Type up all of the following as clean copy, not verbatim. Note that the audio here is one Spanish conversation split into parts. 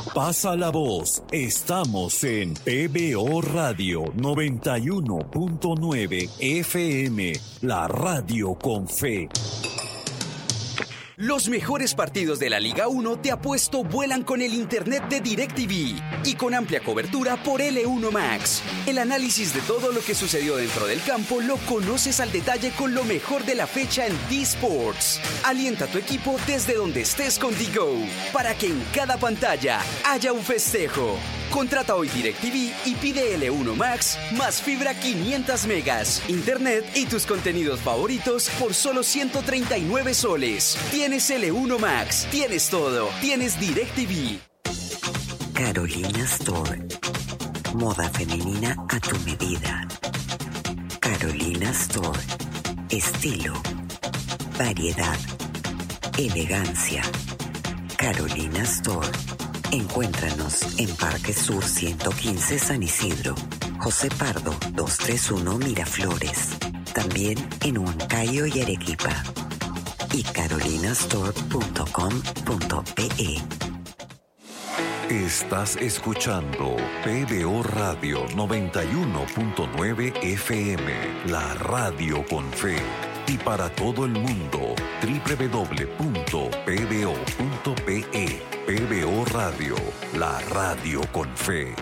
Pasa la voz. Estamos en PBO Radio 91.9 FM, la radio con fe. Los mejores partidos de la Liga 1 de Apuesto vuelan con el internet de DirecTV y con amplia cobertura por L1 Max. El análisis de todo lo que sucedió dentro del campo lo conoces al detalle con lo mejor de la fecha en D-Sports. Alienta a tu equipo desde donde estés con DGO para que en cada pantalla haya un festejo. Contrata hoy DirecTV y pide L1 Max más fibra 500 megas, internet y tus contenidos favoritos por solo 139 soles. Tienes L1 Max, tienes todo, tienes DirecTV. Carolina Store. Moda femenina a tu medida. Carolina Store. Estilo, variedad, elegancia. Carolina Store. Encuéntranos en Parque Sur 115 San Isidro, José Pardo 231 Miraflores, también en Huancayo y Arequipa, y carolinastore.com.pe. Estás escuchando PBO Radio 91.9 FM, la radio con fe. Y para todo el mundo, www.pbo.pe. PBO Radio, la radio con fe.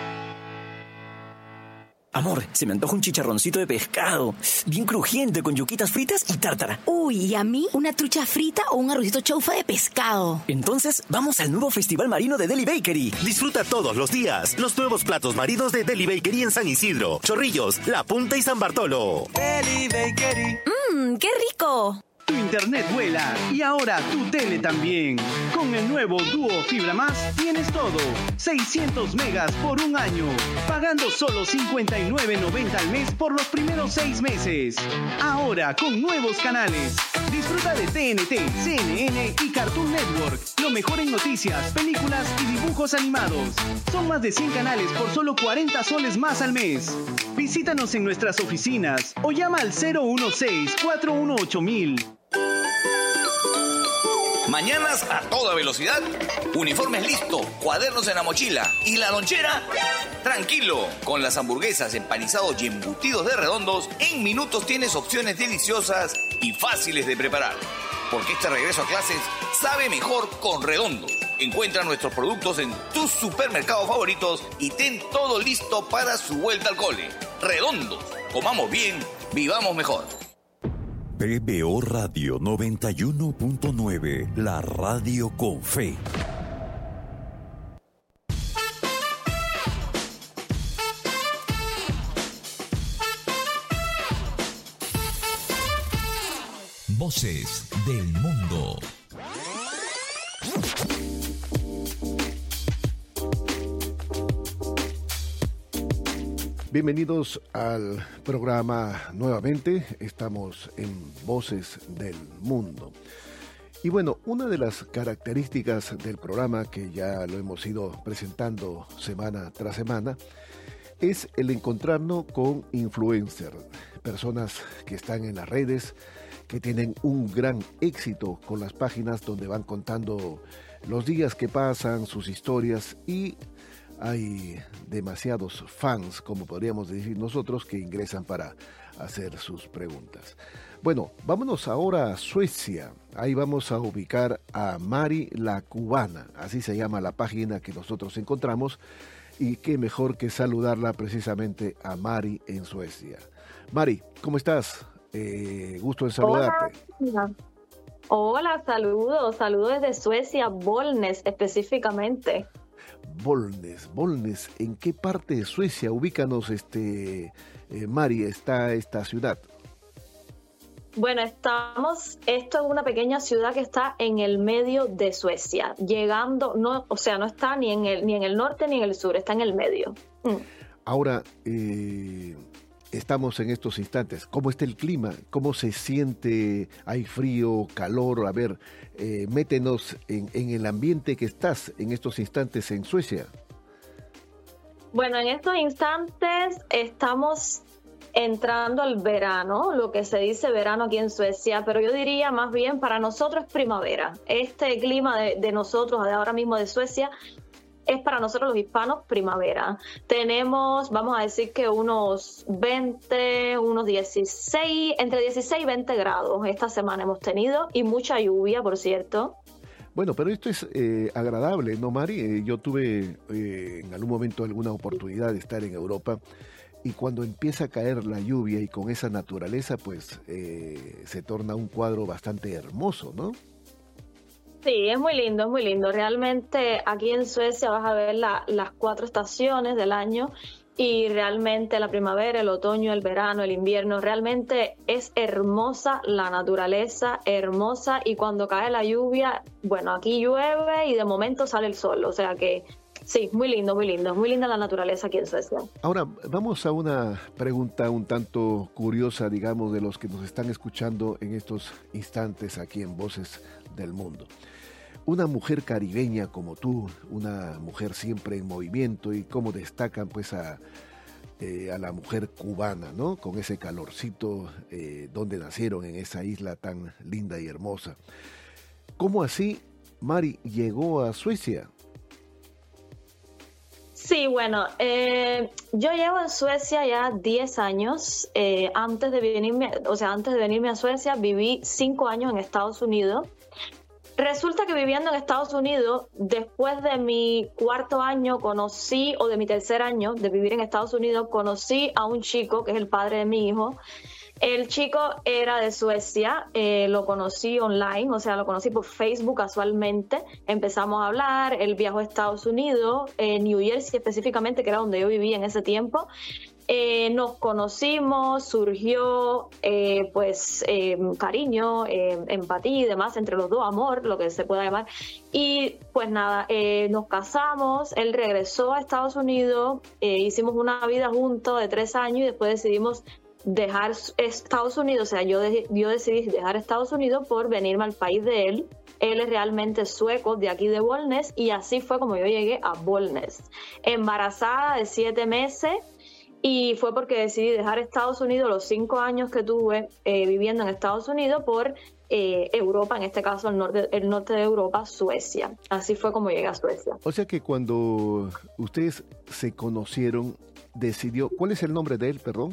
Amor, se me antoja un chicharroncito de pescado, bien crujiente, con yuquitas fritas y tártara. Uy, ¿y a mí una trucha frita o un arrocito chaufa de pescado? Entonces, vamos al nuevo Festival Marino de Deli Bakery. Disfruta todos los días los nuevos platos marinos de Deli Bakery en San Isidro, Chorrillos, La Punta y San Bartolo. Deli Bakery. ¡Qué rico! Tu internet vuela y ahora tu tele también. Con el nuevo Duo Fibra Más tienes todo. 600 megas por un año. Pagando solo $59.90 al mes por los primeros 6 meses. Ahora con nuevos canales. Disfruta de TNT, CNN y Cartoon Network. Lo mejor en noticias, películas y dibujos animados. Son más de 100 canales por solo 40 soles más al mes. Visítanos en nuestras oficinas o llama al 016-418-1000. Mañanas a toda velocidad, uniformes listos, cuadernos en la mochila y la lonchera. Tranquilo, con las hamburguesas, empanizados y embutidos de Redondos, en minutos tienes opciones deliciosas y fáciles de preparar. Porque este regreso a clases sabe mejor con Redondos. Encuentra nuestros productos en tus supermercados favoritos y ten todo listo para su vuelta al cole. Redondos, comamos bien, vivamos mejor. PBO Radio 91.9, la radio con fe. Voces del mundo. Bienvenidos al programa nuevamente. Estamos en Voces del Mundo. Y bueno, una de las características del programa, que ya lo hemos ido presentando semana tras semana, es el encontrarnos con influencers, personas que están en las redes, que tienen un gran éxito con las páginas donde van contando los días que pasan, sus historias, y hay demasiados fans, como podríamos decir nosotros, que ingresan para hacer sus preguntas. Bueno, vámonos ahora a Suecia. Ahí vamos a ubicar a Mari la Cubana, así se llama la página que nosotros encontramos, y qué mejor que saludarla precisamente a Mari en Suecia. Mari, ¿cómo estás? Gusto en saludarte. Hola, saludos desde Suecia, Bollnäs específicamente. Bollnäs, ¿en qué parte de Suecia? Ubícanos, Mari, está esta ciudad. Bueno, esto es una pequeña ciudad que está en el medio de Suecia, llegando, no está ni en el norte ni en el sur, está en el medio. Ahora, estamos en estos instantes. ¿Cómo está el clima? ¿Cómo se siente? ¿Hay frío, calor? A ver, métenos en el ambiente que estás en estos instantes en Suecia. Bueno, en estos instantes estamos entrando al verano, lo que se dice verano aquí en Suecia, pero yo diría más bien para nosotros es primavera. Este clima de nosotros, de ahora mismo de Suecia, es para nosotros los hispanos primavera. Tenemos, vamos a decir que unos 16, entre 16 y 20 grados esta semana hemos tenido, y mucha lluvia, por cierto. Bueno, pero esto es agradable, ¿no, Mari? Yo tuve en algún momento alguna oportunidad de estar en Europa, y cuando empieza a caer la lluvia y con esa naturaleza, pues se torna un cuadro bastante hermoso, ¿no? Sí, es muy lindo, es muy lindo. Realmente aquí en Suecia vas a ver las 4 estaciones del año, y realmente la primavera, el otoño, el verano, el invierno, realmente es hermosa la naturaleza, hermosa, y cuando cae la lluvia, bueno, aquí llueve y de momento sale el sol, o sea que sí, muy lindo, muy linda la naturaleza aquí en Suecia. Ahora, vamos a una pregunta un tanto curiosa, digamos, de los que nos están escuchando en estos instantes aquí en Voces del Mundo. Una mujer caribeña como tú, una mujer siempre en movimiento, y cómo destacan pues a la mujer cubana, ¿no? Con ese calorcito donde nacieron en esa isla tan linda y hermosa. ¿Cómo así Mari llegó a Suecia? Sí, bueno, yo llevo en Suecia ya 10 años. Antes de venirme a Suecia, viví 5 años en Estados Unidos. Resulta que viviendo en Estados Unidos, después de mi 4º año de mi 3er año de vivir en Estados Unidos, conocí a un chico que es el padre de mi hijo. El chico era de Suecia, lo conocí online, o sea, lo conocí por Facebook casualmente. Empezamos a hablar, él viajó a Estados Unidos, New Jersey específicamente, que era donde yo vivía en ese tiempo. Nos conocimos, surgió cariño, empatía y demás entre los dos, amor, lo que se pueda llamar. Y pues nada, nos casamos, él regresó a Estados Unidos, hicimos una vida juntos de 3 años y después decidimos dejar Estados Unidos. O sea, yo decidí dejar Estados Unidos por venirme al país de él. Él es realmente sueco, de aquí de Bollnäs, y así fue como yo llegué a Bollnäs. Embarazada de 7 meses. Y fue porque decidí dejar Estados Unidos, los 5 años que tuve viviendo en Estados Unidos, por Europa, en este caso el norte de Europa, Suecia. Así fue como llegué a Suecia. O sea que cuando ustedes se conocieron, decidió... ¿Cuál es el nombre de él, perdón?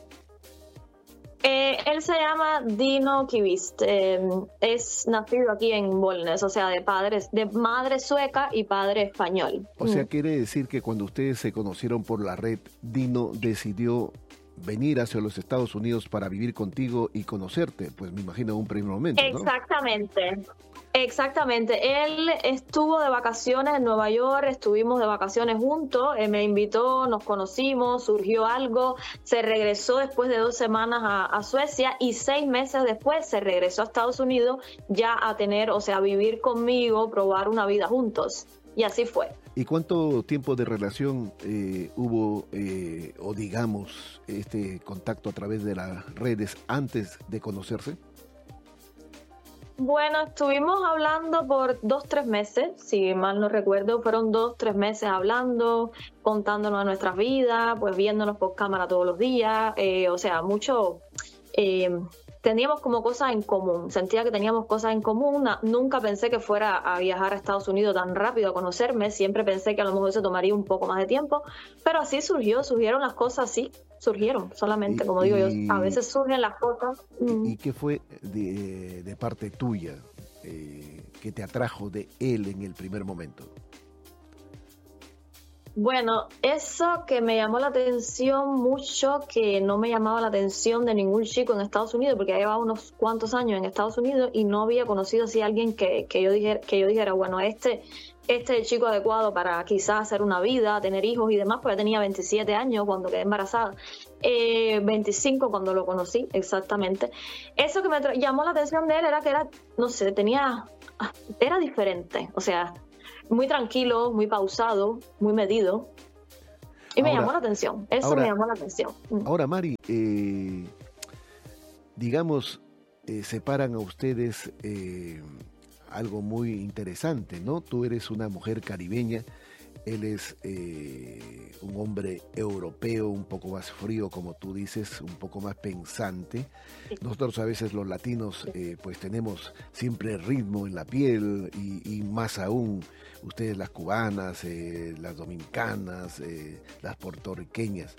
Él se llama Dino Kivist, es nacido aquí en Bollnäs, o sea, de madre sueca y padre español. O sea, quiere decir que cuando ustedes se conocieron por la red, Dino decidió venir hacia los Estados Unidos para vivir contigo y conocerte, pues me imagino en un primer momento, ¿no? Exactamente. Él estuvo de vacaciones en Nueva York, estuvimos de vacaciones juntos, me invitó, nos conocimos, surgió algo, se regresó después de 2 semanas a Suecia, y 6 meses después se regresó a Estados Unidos ya a vivir conmigo, probar una vida juntos. Y así fue. ¿Y cuánto tiempo de relación hubo, o digamos, este contacto a través de las redes antes de conocerse? Bueno, estuvimos hablando por 2-3 meses, si mal no recuerdo, fueron 2-3 meses hablando, contándonos de nuestras vidas, pues viéndonos por cámara todos los días, mucho... Teníamos como cosas en común, sentía que teníamos cosas en común. Nunca pensé que fuera a viajar a Estados Unidos tan rápido a conocerme, siempre pensé que a lo mejor se tomaría un poco más de tiempo, pero así surgieron las cosas, así surgieron, solamente, como digo yo, a veces surgen las cosas. ¿Y qué fue de parte tuya que te atrajo de él en el primer momento? Bueno, eso que me llamó la atención mucho, que no me llamaba la atención de ningún chico en Estados Unidos, porque ya llevaba unos cuantos años en Estados Unidos y no había conocido así a alguien que yo dijera, bueno, este es el chico adecuado para quizás hacer una vida, tener hijos y demás, pues yo tenía 27 años cuando quedé embarazada, 25 cuando lo conocí, exactamente. Eso que me llamó la atención de él era que era diferente, o sea, muy tranquilo, muy pausado, muy medido. Y me llamó la atención. Me llamó la atención. Ahora, Mari, digamos, separan a ustedes algo muy interesante, ¿no? Tú eres una mujer caribeña, Él es un hombre europeo, un poco más frío, como tú dices, un poco más pensante. Nosotros a veces los latinos pues tenemos siempre ritmo en la piel y más aún ustedes las cubanas, las dominicanas, las puertorriqueñas.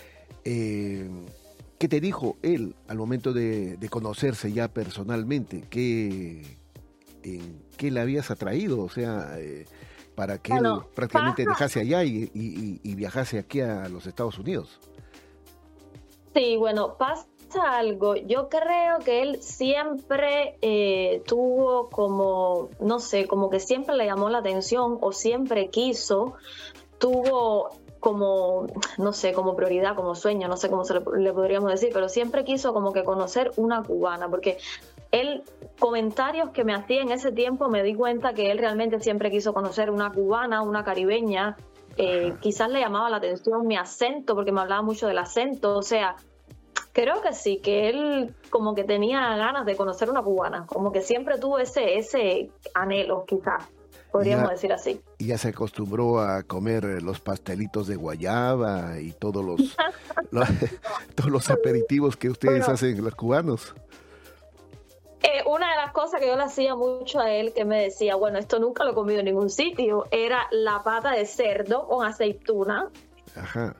¿Qué te dijo él al momento de conocerse ya personalmente? ¿En qué le habías atraído? O sea, para que él prácticamente dejase allá y viajase aquí a los Estados Unidos. Sí, bueno, pasa algo. Yo creo que él siempre tuvo como, no sé, como que siempre le llamó la atención o siempre tuvo como, no sé, como prioridad, como sueño, no sé cómo le podríamos decir, pero siempre quiso como que conocer una cubana, porque él, comentarios que me hacía en ese tiempo, me di cuenta que él realmente siempre quiso conocer una cubana, una caribeña. Quizás le llamaba la atención mi acento, porque me hablaba mucho del acento. O sea, creo que sí, que él como que tenía ganas de conocer una cubana, como que siempre tuvo ese anhelo, quizás, podríamos decir así. Y ya se acostumbró a comer los pastelitos de guayaba y todos los aperitivos que ustedes hacen los cubanos. Una de las cosas que yo le hacía mucho a él, que me decía, bueno, esto nunca lo he comido en ningún sitio, era la pata de cerdo con aceituna. Ajá.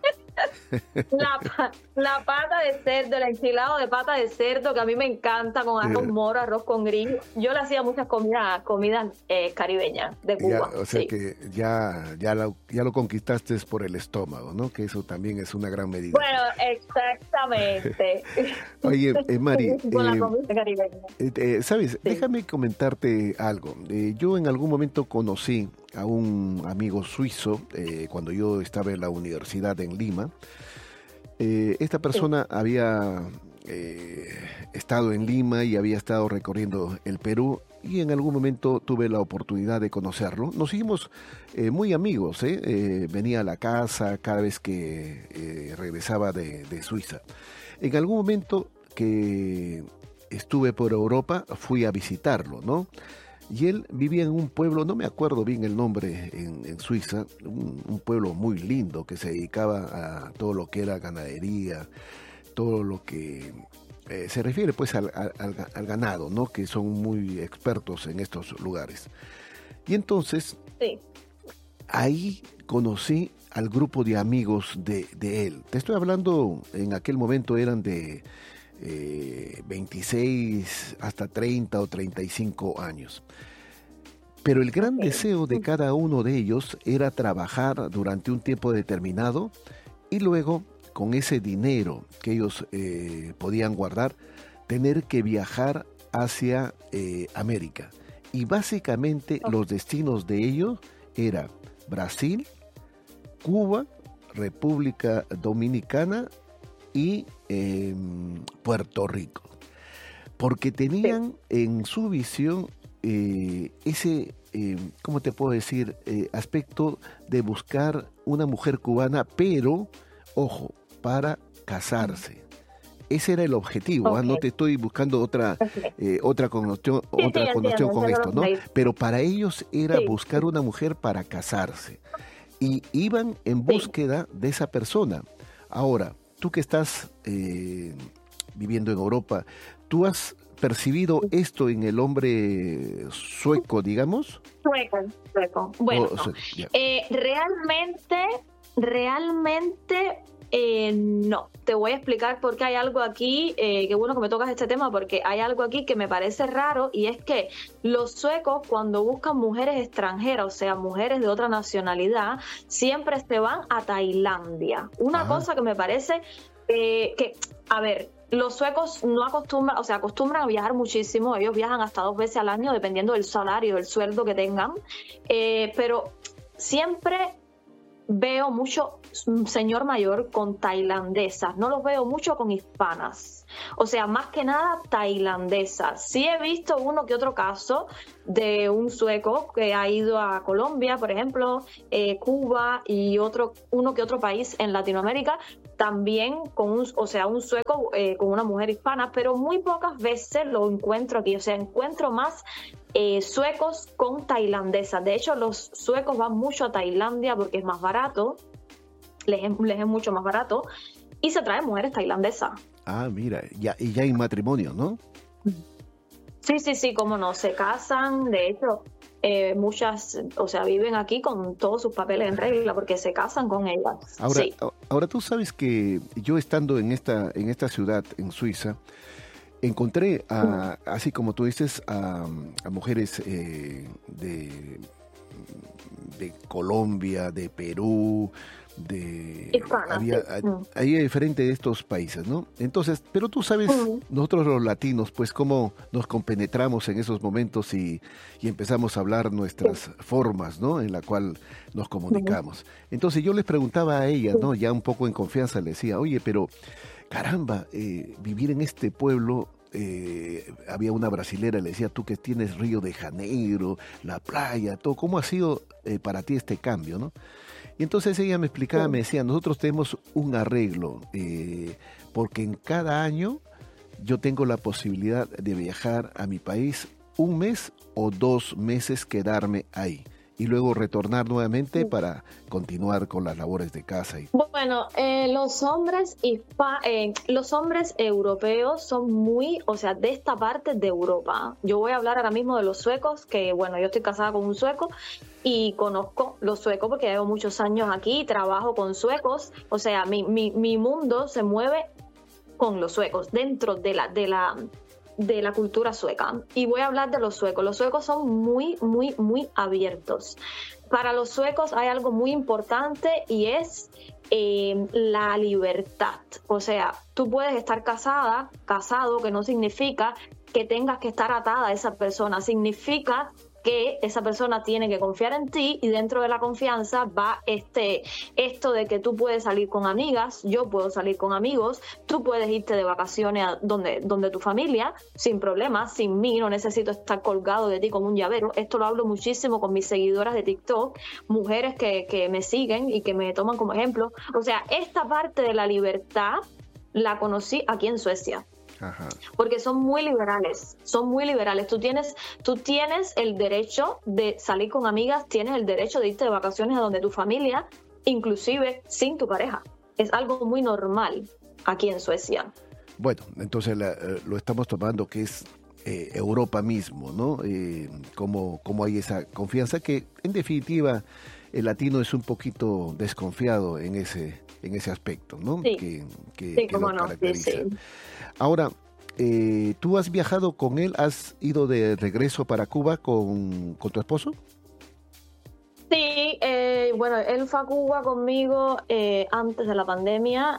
La pata de cerdo, el enchilado de pata de cerdo, que a mí me encanta, con arroz moro, arroz con grillo. Yo le hacía muchas comidas caribeñas de Cuba. O sea que ya lo conquistaste por el estómago, ¿no? Que eso también es una gran medida. Bueno, exactamente. Oye, Mari, con la comida caribeña. ¿Sabes? Sí. Déjame comentarte algo. Yo en algún momento conocí a un amigo suizo cuando yo estaba en la universidad en Lima. Esta persona había estado en Lima y había estado recorriendo el Perú, y en algún momento tuve la oportunidad de conocerlo. Nos hicimos muy amigos, venía a la casa cada vez que regresaba de Suiza. En algún momento que estuve por Europa fui a visitarlo, ¿no? Y él vivía en un pueblo, no me acuerdo bien el nombre en Suiza, un pueblo muy lindo que se dedicaba a todo lo que era ganadería, todo lo que se refiere pues al ganado, ¿no? Que son muy expertos en estos lugares. Y entonces, ahí conocí al grupo de amigos de él. Te estoy hablando, en aquel momento eran de 26 hasta 30 o 35 años. Pero el gran deseo de cada uno de ellos era trabajar durante un tiempo determinado y luego, con ese dinero que ellos podían guardar, tener que viajar hacia América. Y básicamente los destinos de ellos eran Brasil, Cuba, República Dominicana y Puerto Rico, porque tenían en su visión ese, ¿cómo te puedo decir?, aspecto de buscar una mujer cubana, pero, ojo, para casarse. Ese era el objetivo. No te estoy buscando otra connotación con esto, ¿no? Pero para ellos era buscar una mujer para casarse, y iban en búsqueda de esa persona. Ahora, tú que estás viviendo en Europa, ¿tú has percibido esto en el hombre sueco, digamos? Sueco. Bueno, realmente no. Te voy a explicar por qué hay algo aquí, qué bueno que me tocas este tema, porque hay algo aquí que me parece raro, y es que los suecos, cuando buscan mujeres extranjeras, o sea, mujeres de otra nacionalidad, siempre se van a Tailandia. Una cosa que me parece a ver, los suecos no acostumbran, o sea, acostumbran a viajar muchísimo. Ellos viajan hasta 2 veces al año, dependiendo del salario, del sueldo que tengan, pero siempre veo mucho señor mayor con tailandesas, no los veo mucho con hispanas, o sea, más que nada tailandesas. Sí he visto uno que otro caso de un sueco que ha ido a Colombia, por ejemplo, Cuba y uno que otro país en Latinoamérica, también con un sueco con una mujer hispana, pero muy pocas veces lo encuentro aquí. O sea, encuentro más suecos con tailandesas. De hecho, los suecos van mucho a Tailandia porque es más barato, les es mucho más barato, y se traen mujeres tailandesas. Ah, mira, y ya hay matrimonio, ¿no? Sí, cómo no, se casan, de hecho, muchas, o sea, viven aquí con todos sus papeles en regla porque se casan con ellas. Ahora tú sabes que yo estando en esta ciudad, en Suiza, encontré, así como tú dices, a mujeres de Colombia, de Perú, había diferente de estos países, ¿no? Entonces, pero tú sabes, nosotros los latinos, pues cómo nos compenetramos en esos momentos y empezamos a hablar nuestras formas, ¿no? En la cual nos comunicamos. Entonces yo les preguntaba a ellas, ¿no? Ya un poco en confianza les decía, oye, pero caramba, vivir en este pueblo. Había una brasilera, le decía, tú que tienes Río de Janeiro, la playa, todo, ¿cómo ha sido para ti este cambio, no? Y entonces ella me explicaba, me decía, nosotros tenemos un arreglo, porque en cada año yo tengo la posibilidad de viajar a mi país 1 mes o 2 meses, quedarme ahí y luego retornar nuevamente para continuar con las labores de casa. Bueno, los hombres europeos son muy, o sea, de esta parte de Europa. Yo voy a hablar ahora mismo de los suecos, que bueno, yo estoy casada con un sueco y conozco los suecos porque llevo muchos años aquí, trabajo con suecos, o sea, mi mundo se mueve con los suecos, dentro de la cultura sueca. Y voy a hablar de los suecos. Los suecos son muy, muy, muy abiertos. Para los suecos hay algo muy importante y es la libertad. O sea, tú puedes estar casado, que no significa que tengas que estar atada a esa persona. Significa que esa persona tiene que confiar en ti y dentro de la confianza va esto de que tú puedes salir con amigas, yo puedo salir con amigos, tú puedes irte de vacaciones a donde tu familia, sin problemas, sin mí, no necesito estar colgado de ti como un llavero. Esto lo hablo muchísimo con mis seguidoras de TikTok, mujeres que me siguen y que me toman como ejemplo. O sea, esta parte de la libertad la conocí aquí en Suecia. Ajá. Porque son muy liberales. Tú tienes el derecho de salir con amigas, tienes el derecho de irte de vacaciones a donde tu familia, inclusive sin tu pareja. Es algo muy normal aquí en Suecia. Bueno, entonces lo estamos tomando que es Europa mismo, ¿no? Cómo hay esa confianza que, en definitiva, el latino es un poquito desconfiado en ese aspecto, ¿no? Sí, que cómo lo no, caracteriza. sí. Ahora, ¿tú has viajado con él? ¿Has ido de regreso para Cuba con tu esposo? Sí, bueno, él fue a Cuba conmigo antes de la pandemia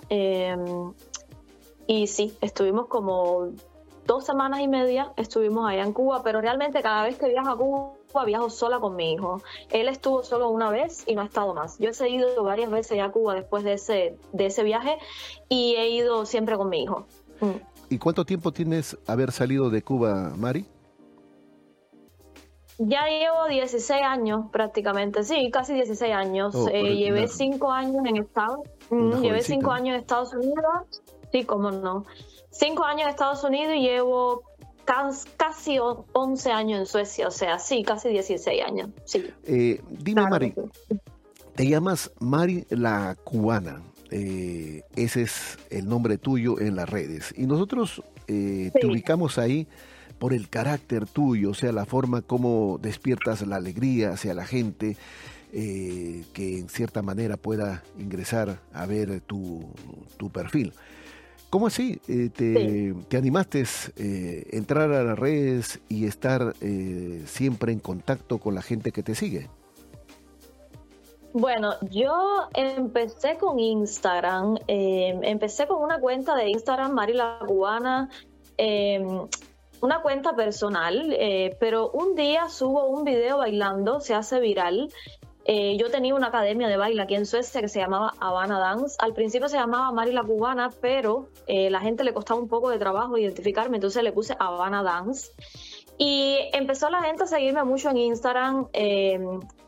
y sí, estuvimos como 2 semanas y media, estuvimos allá en Cuba, pero realmente cada vez que viajo a Cuba viajo sola con mi hijo. Él estuvo solo una vez y no ha estado más. Yo he ido varias veces a Cuba después de ese viaje y he ido siempre con mi hijo. ¿Y cuánto tiempo tienes haber salido de Cuba, Mari? Ya llevo 16 años prácticamente, sí, casi 16 años. Llevé 5 años en Estados Unidos, sí, cómo no. 5 años en Estados Unidos y llevo casi 11 años en Suecia, o sea, sí, casi 16 años, sí. Dime, claro, Mari, te llamas Mari la Cubana. Ese es el nombre tuyo en las redes y nosotros te ubicamos ahí por el carácter tuyo, o sea, la forma como despiertas la alegría hacia la gente que en cierta manera pueda ingresar a ver tu perfil. ¿Cómo así te animaste a entrar a las redes y estar siempre en contacto con la gente que te sigue? Bueno, yo empecé con Instagram, empecé con una cuenta de Instagram, Mari la Cubana, una cuenta personal, pero un día subo un video bailando, se hace viral. Yo tenía una academia de baile aquí en Suecia que se llamaba Havana Dance. Al principio se llamaba Mari la Cubana, pero la gente le costaba un poco de trabajo identificarme, entonces le puse Havana Dance. Y empezó la gente a seguirme mucho en Instagram.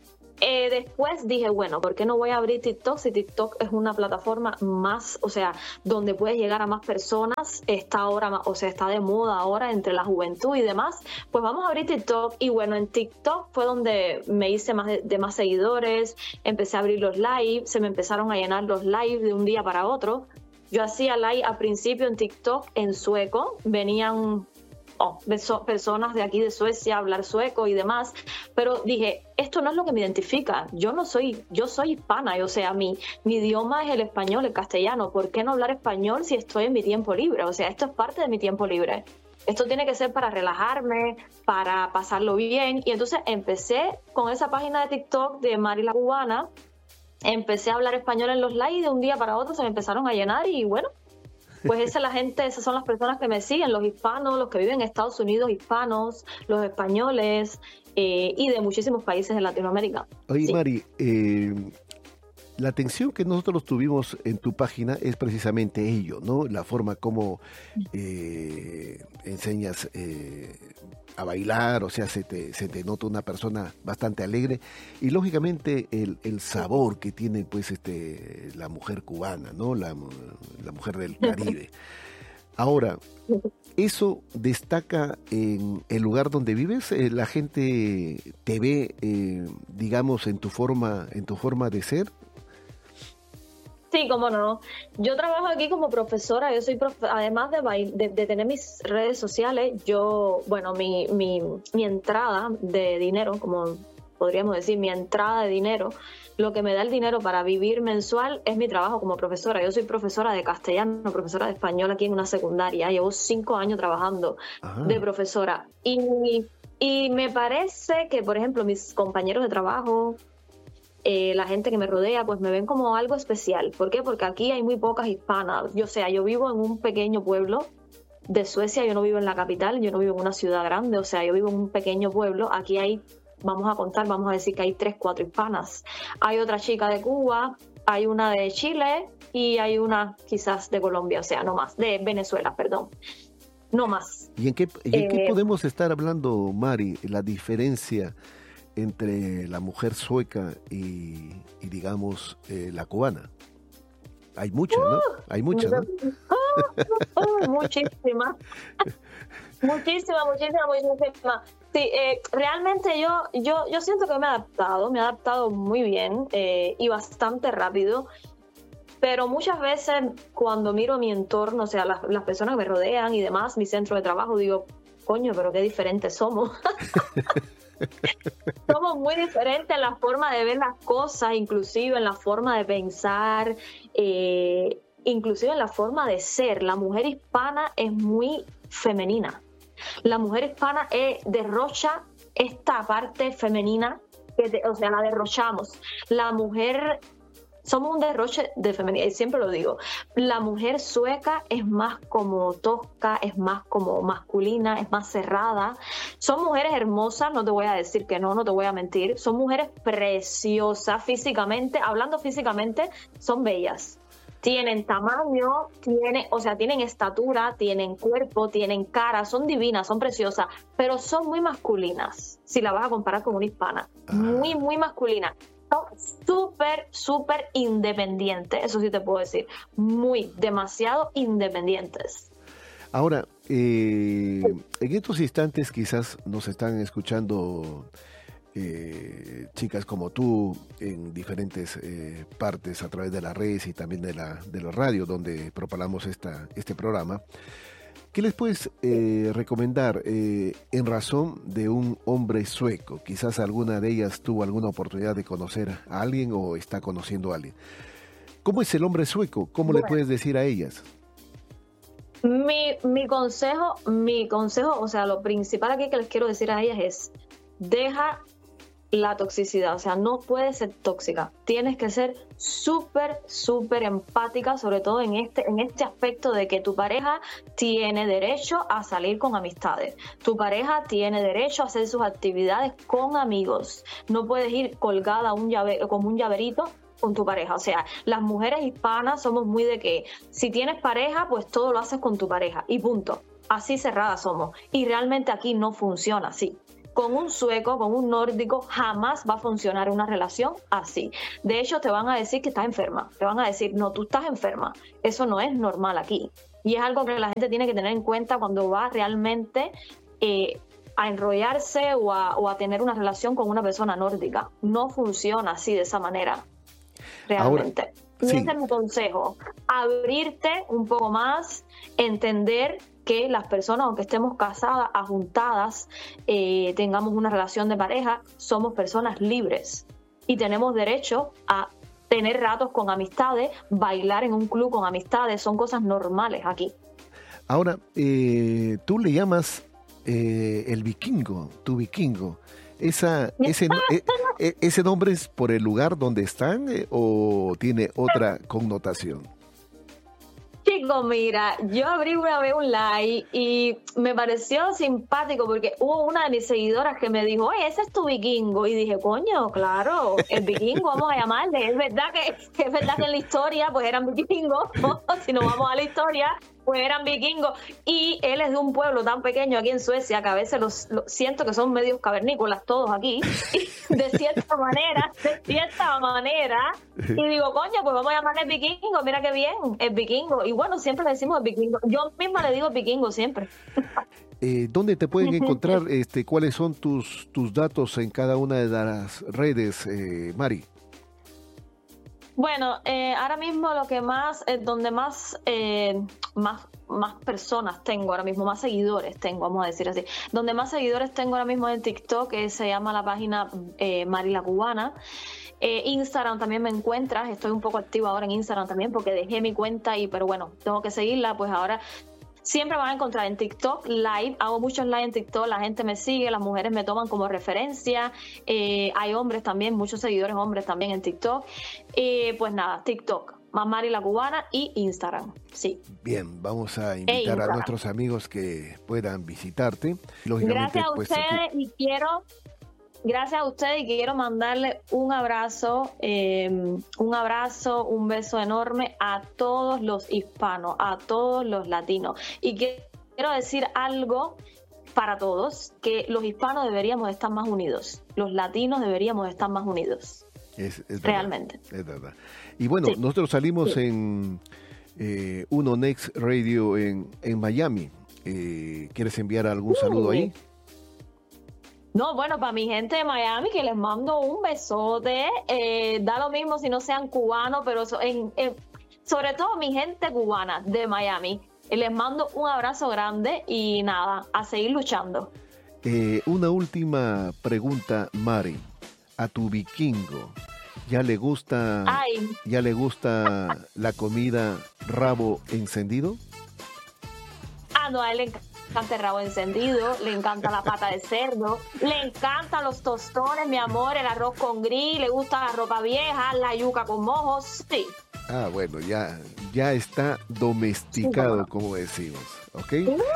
después dije, bueno, ¿por qué no voy a abrir TikTok si TikTok es una plataforma más, o sea, donde puedes llegar a más personas, está ahora, o sea, está de moda ahora entre la juventud y demás, pues vamos a abrir TikTok. Y bueno, en TikTok fue donde me hice más de más seguidores, empecé a abrir los live, se me empezaron a llenar los live de un día para otro. Yo hacía live al principio en TikTok en sueco, venían personas de aquí de Suecia a hablar sueco y demás, pero dije, esto no es lo que me identifica, yo soy hispana, o sea, mi idioma es el español, el castellano, ¿por qué no hablar español si estoy en mi tiempo libre? O sea, esto es parte de mi tiempo libre, esto tiene que ser para relajarme, para pasarlo bien. Y entonces empecé con esa página de TikTok de Mari la Cubana, empecé a hablar español en los live y de un día para otro se me empezaron a llenar y bueno, pues esas son las personas que me siguen, los hispanos, los que viven en Estados Unidos, hispanos, los españoles y de muchísimos países de Latinoamérica. Oye, Sí. Mari, la atención que nosotros tuvimos en tu página es precisamente ello, ¿no? La forma como enseñas a bailar, o sea, se te nota una persona bastante alegre y lógicamente el sabor que tiene pues la mujer cubana, ¿no? La mujer del Caribe. Ahora, ¿eso destaca en el lugar donde vives? ¿La gente te ve, digamos, en tu forma de ser? Sí, cómo no. Yo trabajo aquí como profesora, yo soy además de tener mis redes sociales, mi entrada de dinero, como podríamos decir, mi entrada de dinero, lo que me da el dinero para vivir mensual es mi trabajo como profesora. Yo soy profesora de castellano, profesora de español aquí en una secundaria, llevo 5 años trabajando de profesora y me parece que, por ejemplo, mis compañeros de trabajo, la gente que me rodea, pues me ven como algo especial. ¿Por qué? Porque aquí hay muy pocas hispanas. Yo vivo en un pequeño pueblo de Suecia, yo no vivo en la capital, yo no vivo en una ciudad grande, o sea, yo vivo en un pequeño pueblo. Aquí hay, vamos a decir que hay 3, 4 hispanas. Hay otra chica de Cuba, hay una de Chile y hay una quizás de Colombia, o sea, no más, de Venezuela, perdón. No más. ¿Y en qué podemos estar hablando, Mari, la diferencia entre la mujer sueca y digamos, la cubana? Hay mucha, ¿no? Hay mucha, ¿no? Muchísima. Muchísima. Sí, realmente yo siento que me he adaptado muy bien y bastante rápido. Pero muchas veces cuando miro mi entorno, o sea, las personas que me rodean y demás, mi centro de trabajo, digo, coño, pero qué diferentes somos. Somos muy diferentes en la forma de ver las cosas, inclusive en la forma de pensar, inclusive en la forma de ser. La mujer hispana es muy femenina. La mujer hispana derrocha esta parte femenina, la derrochamos. La mujer... Somos un derroche de feminidad, y siempre lo digo. La mujer sueca es más como tosca, es más como masculina, es más cerrada. Son mujeres hermosas, no te voy a decir que no te voy a mentir. Son mujeres preciosas físicamente, hablando físicamente, son bellas. Tienen tamaño, tienen estatura, tienen cuerpo, tienen cara, son divinas, son preciosas, pero son muy masculinas, si la vas a comparar con una hispana. Muy, muy masculina. Son súper independientes, eso sí te puedo decir, demasiado independientes. Ahora, en estos instantes quizás nos están escuchando chicas como tú en diferentes partes a través de las redes y también de la radio donde propagamos este programa. ¿Qué les puedes recomendar en razón de un hombre sueco? Quizás alguna de ellas tuvo alguna oportunidad de conocer a alguien o está conociendo a alguien. ¿Cómo es el hombre sueco? ¿Cómo le puedes decir a ellas? Mi consejo, o sea, lo principal aquí que les quiero decir a ellas es: deja la toxicidad, o sea, no puedes ser tóxica, tienes que ser súper empática, sobre todo en este aspecto de que tu pareja tiene derecho a salir con amistades, tu pareja tiene derecho a hacer sus actividades con amigos, no puedes ir colgada como un llaverito con tu pareja. O sea, las mujeres hispanas somos muy de que si tienes pareja, pues todo lo haces con tu pareja y punto, así cerradas somos, y realmente aquí no funciona así. con un sueco, con un nórdico, jamás va a funcionar una relación así. De hecho, te van a decir que estás enferma. Te van a decir, no, tú estás enferma. Eso no es normal aquí. Y es algo que la gente tiene que tener en cuenta cuando va realmente a enrollarse o a tener una relación con una persona nórdica. No funciona así, de esa manera, realmente. Ahora, y sí. ese es mi consejo, abrirte un poco más, entender que las personas, aunque estemos casadas, ajuntadas, tengamos una relación de pareja, somos personas libres y tenemos derecho a tener ratos con amistades, bailar en un club con amistades, son cosas normales aquí. Ahora, tú le llamas el vikingo, tu vikingo. ¿Ese nombre es por el lugar donde están o tiene otra connotación? Chicos, mira, yo abrí una vez un live y me pareció simpático porque hubo una de mis seguidoras que me dijo, oye, ese es tu vikingo. Y dije, coño, claro, el vikingo, vamos a llamarle. Es verdad que en la historia pues eran vikingos, ¿no? Si nos vamos a la historia, pues eran vikingos. Y él es de un pueblo tan pequeño aquí en Suecia que a veces los siento que son medios cavernícolas todos aquí, de cierta manera. Y digo, coño, pues vamos a llamarle el vikingo, mira qué bien, el vikingo. Y bueno, siempre le decimos el vikingo. Yo misma le digo el vikingo siempre. ¿Dónde te pueden encontrar? ¿Cuáles son tus datos en cada una de las redes, Mari? Bueno, ahora mismo lo que más, donde más personas tengo ahora mismo, más seguidores tengo, vamos a decir así. Donde más seguidores tengo ahora mismo en TikTok, se llama la página Mari la Cubana. Instagram también me encuentras, estoy un poco activa ahora en Instagram también porque dejé mi cuenta pero bueno, tengo que seguirla, pues ahora siempre van a encontrar en TikTok live, hago muchos live en TikTok, la gente me sigue, las mujeres me toman como referencia, hay hombres también, muchos seguidores hombres también en TikTok, pues nada, TikTok, Mari la Cubana y Instagram, sí. Bien, vamos a invitar a nuestros amigos que puedan visitarte. Lógicamente, gracias a ustedes Gracias a ustedes y quiero mandarle un abrazo, un beso enorme a todos los hispanos, a todos los latinos. Y quiero decir algo para todos, que los hispanos deberíamos estar más unidos, los latinos deberíamos estar más unidos. Es realmente. Es verdad. Y bueno, sí. Nosotros salimos en Uno Next Radio en Miami. ¿Quieres enviar algún saludo ahí? No, bueno, para mi gente de Miami, que les mando un besote. Da lo mismo si no sean cubanos, pero sobre todo mi gente cubana de Miami. Les mando un abrazo grande y nada, a seguir luchando. Una última pregunta, Mari. A tu vikingo, ¿ya le gusta la comida rabo encendido? No, a él le encanta el rabo encendido, le encanta la pata de cerdo, le encantan los tostones, mi amor, el arroz con gris, le gusta la ropa vieja, la yuca con mojos, sí. Ah, bueno, ya está domesticado, sí, como decimos, ¿ok?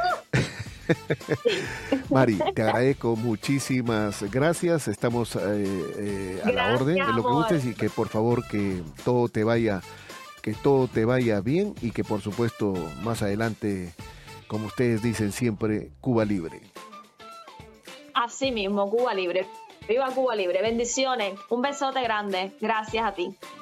Mari, te agradezco, muchísimas gracias, estamos a la orden de lo que gustes y que por favor que todo te vaya bien y que por supuesto más adelante, como ustedes dicen siempre, Cuba Libre. Así mismo, Cuba Libre. Viva Cuba Libre. Bendiciones. Un besote grande. Gracias a ti.